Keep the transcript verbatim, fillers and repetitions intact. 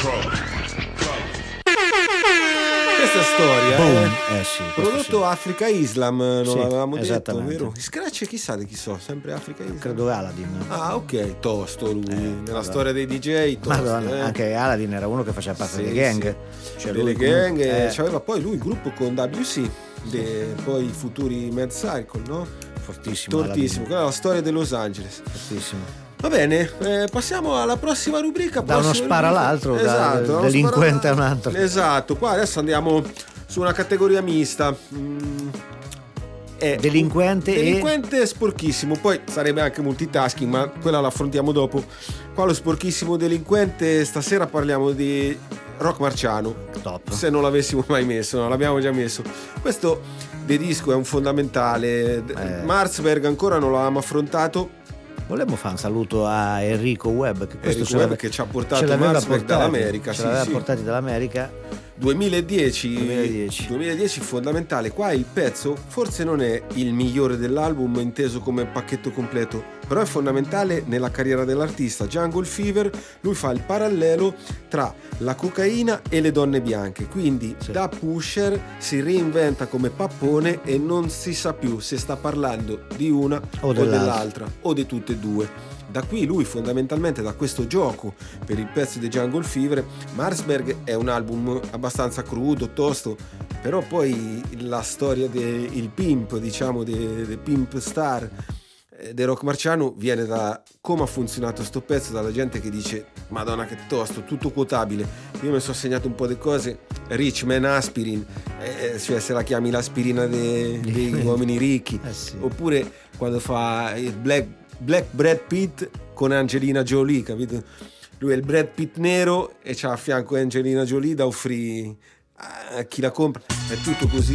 Questa storia Boom. è Eh sì, questo prodotto sì. Africa Islam, non Sì, l'avevamo detto, esattamente. vero? Scratch chissà di chi so, sempre Africa Islam. Credo Aladdin. Ah, ok, tosto lui, nella Madonna. storia dei D J, tosto, Madonna, eh. anche Aladdin era uno che faceva parte Sì, delle gang. sì. Cioè, delle lui comunque- gang, e eh, c'aveva poi lui il gruppo con W C, de- poi i futuri Mad Circle, no? fortissimo. Tortissimo, Aladdin, quella è la storia di Los Angeles. fortissimo. Va bene, eh, passiamo alla prossima rubrica. Da uno prossima spara rubrica. all'altro, da- esatto, da da uno delinquente spara a un altro. Esatto, qua adesso andiamo su una categoria mista. Mm, è Delinquente e- delinquente e sporchissimo, poi sarebbe anche multitasking, ma quella la affrontiamo dopo. Qua lo sporchissimo delinquente, stasera parliamo di Rock Marciano. Top. Se non l'avessimo mai messo, no, l'abbiamo già messo. Questo de disco è un fondamentale. Eh. Marsberg ancora non l'avevamo affrontato. Volevo fare un saluto a Enrico Webb, che questo Enrico ce Webb l'ave- che ci ha ce portato l'aveva Marsberg portati, dall'America. ce Sì, l'aveva sì. portati dall'America. duemiladieci, duemiladieci. duemiladieci fondamentale. Qua il pezzo forse non è il migliore dell'album inteso come pacchetto completo, però è fondamentale nella carriera dell'artista. Jungle Fever, lui fa il parallelo tra la cocaina e le donne bianche, quindi Sì. da pusher si reinventa come pappone e non si sa più se sta parlando di una O o dell'altra. dell'altra o di tutte e due. Da qui lui fondamentalmente, da questo gioco per il pezzo di Jungle Fever, Marsberg è un album abbastanza crudo, tosto, però poi la storia del pimp, diciamo, del pimp star eh, del Rock Marciano viene da come ha funzionato sto pezzo, dalla gente che dice Madonna che tosto, tutto quotabile. Io mi sono segnato un po' di cose. Rich Man Aspirin, eh, cioè se la chiami l'aspirina de- degli uomini ricchi, Eh sì. oppure quando fa il Black Black Brad Pitt con Angelina Jolie, capito? Lui è il Brad Pitt nero e c'ha a fianco Angelina Jolie da offrire a chi la compra. È tutto così.